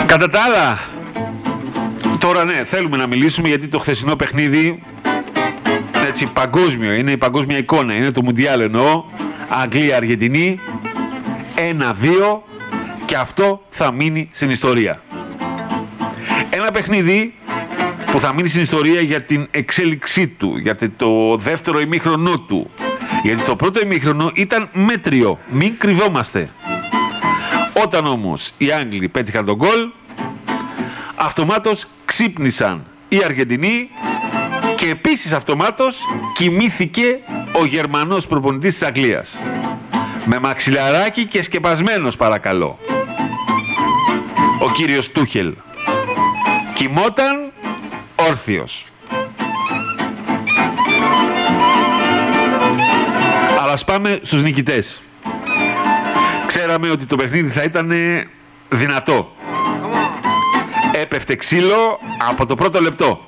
Κατά τα άλλα, τώρα ναι, θέλουμε να μιλήσουμε γιατί το χθεσινό παιχνίδι έτσι παγκόσμιο, είναι η παγκόσμια εικόνα, είναι το Μουντιάλ εννοώ, Αγγλία-Αργεντινή, 1-2 και αυτό θα μείνει στην ιστορία. Ένα παιχνίδι που θα μείνει στην ιστορία για την εξέλιξή του, για το δεύτερο ημίχρονο του. Γιατί το πρώτο ημίχρονο ήταν μέτριο, μην κρυβόμαστε. Όταν όμως οι Άγγλοι πέτυχαν τον γκολ, αυτομάτως ξύπνησαν οι Αργεντινοί και επίσης αυτομάτως κοιμήθηκε ο Γερμανός προπονητής της Αγγλίας. Με μαξιλαράκι και σκεπασμένος παρακαλώ. Ο κύριος Τούχελ. Κοιμόταν όρθιος. Αλλά ας πάμε στους νικητές. Ξέραμε ότι το παιχνίδι θα ήταν δυνατό. Έπεφτε ξύλο από το πρώτο λεπτό.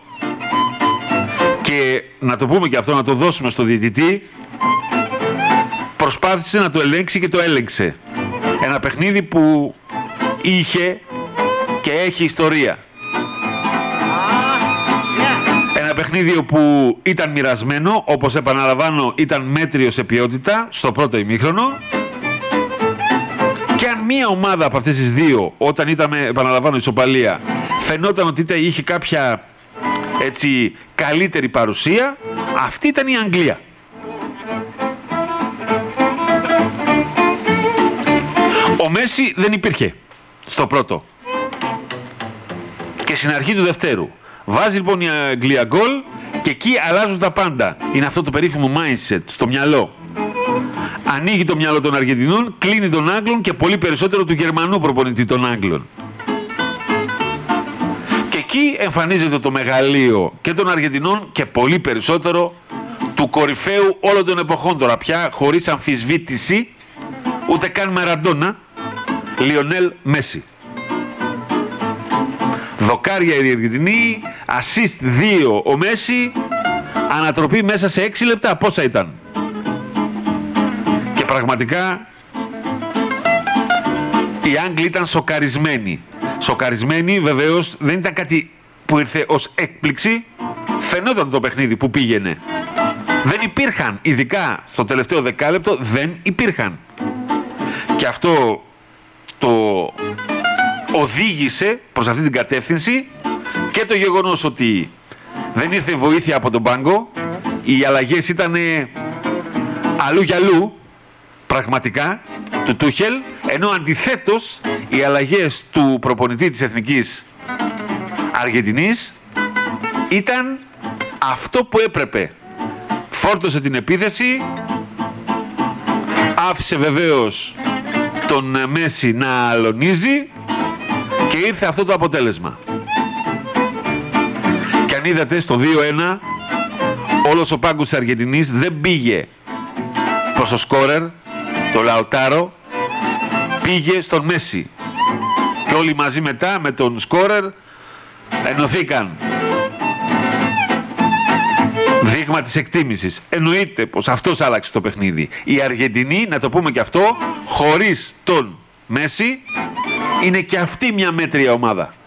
Και να το πούμε και αυτό, να το δώσουμε στο διαιτητή, προσπάθησε να το ελέγξει και το έλεγξε. Ένα παιχνίδι που είχε και έχει ιστορία. Ένα παιχνίδι όπου ήταν μοιρασμένο, όπως επαναλαμβάνω ήταν μέτριο σε ποιότητα στο πρώτο ημίχρονο. Και αν μία ομάδα από αυτές τις δύο, όταν ήταν, επαναλαμβάνω, ισοπαλία, φαινόταν ότι είχε κάποια έτσι καλύτερη παρουσία, αυτή ήταν η Αγγλία. Ο Μέση δεν υπήρχε στο πρώτο και στην αρχή του δευτέρου. Βάζει λοιπόν η Αγγλία γκολ και εκεί αλλάζουν τα πάντα. Είναι αυτό το περίφημο mindset στο μυαλό. Ανοίγει το μυαλό των Αργεντινών, κλείνει των Άγγλων και πολύ περισσότερο του Γερμανού προπονητή των Άγγλων. Και εκεί εμφανίζεται το μεγαλείο και των Αργεντινών και πολύ περισσότερο του κορυφαίου όλων των εποχών τώρα πια, χωρίς αμφισβήτηση, ούτε καν Μαραντόνα, Λιονέλ Μέση. Δοκάρια η Αργεντινή, assist 2 ο Μέση, ανατροπή μέσα σε 6 λεπτά. Πόσα ήταν? Και πραγματικά οι Άγγλοι ήταν σοκαρισμένοι. Σοκαρισμένοι βεβαίως δεν ήταν κάτι που ήρθε ως έκπληξη. Φαινόταν το παιχνίδι που πήγαινε. Δεν υπήρχαν, ειδικά στο τελευταίο δεκάλεπτο, δεν υπήρχαν. Και αυτό το οδήγησε προς αυτή την κατεύθυνση και το γεγονός ότι δεν ήρθε βοήθεια από τον πάγκο. Οι αλλαγές ήταν αλλού για αλλού, πραγματικά, του Τούχελ, ενώ αντιθέτως οι αλλαγές του προπονητή της Εθνικής Αργεντινής ήταν αυτό που έπρεπε. Φόρτωσε την επίθεση, άφησε βεβαίως τον Μέση να αλωνίζει και ήρθε αυτό το αποτέλεσμα. Και αν είδατε στο 2-1, όλος ο πάγκος της Αργεντινής δεν πήγε προς το σκόρερ, το Λαουτάρο, πήγε στον Μέση. Και όλοι μαζί μετά με τον σκόρερ ενωθήκαν. Δείγμα της εκτίμησης. Εννοείται πως αυτός άλλαξε το παιχνίδι. Η Αργεντινή, να το πούμε και αυτό, χωρίς τον Μέση, είναι και αυτή μια μέτρια ομάδα.